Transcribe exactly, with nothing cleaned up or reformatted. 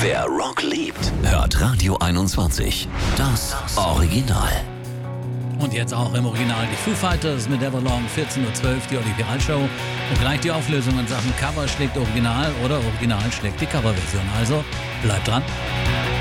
Wer Rock liebt, hört Radio einundzwanzig. Das Original. Und jetzt auch im Original die Foo Fighters mit Everlong, vierzehn Uhr zwölf, die Olympia Show. Und gleich die Auflösung in Sachen Cover schlägt Original oder Original schlägt die Coverversion. Also bleibt dran.